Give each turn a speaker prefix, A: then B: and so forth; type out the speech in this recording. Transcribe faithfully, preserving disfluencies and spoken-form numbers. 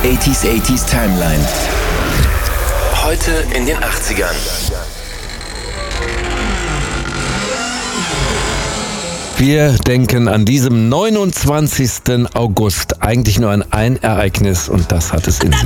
A: achtziger achtziger Timeline. Heute in den achtzigern.
B: Wir denken an diesem neunundzwanzigsten August eigentlich nur an ein Ereignis und das hat es in sich.